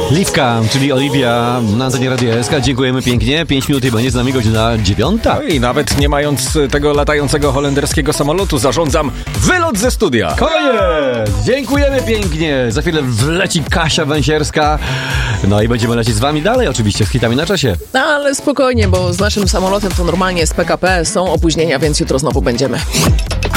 Liwka, czyli Oliwia na antenie Radia SK. Dziękujemy pięknie. 5 minut i będzie z nami godzina 9. No i nawet nie mając tego latającego holenderskiego samolotu, zarządzam wylot ze studia. Koniec! Dziękujemy pięknie. Za chwilę wleci Kasia Węsierska. No i będziemy lecieć z wami dalej, oczywiście, z hitami na czasie. No, ale spokojnie, bo z naszym samolotem to normalnie z PKP są opóźnienia, więc jutro znowu będziemy.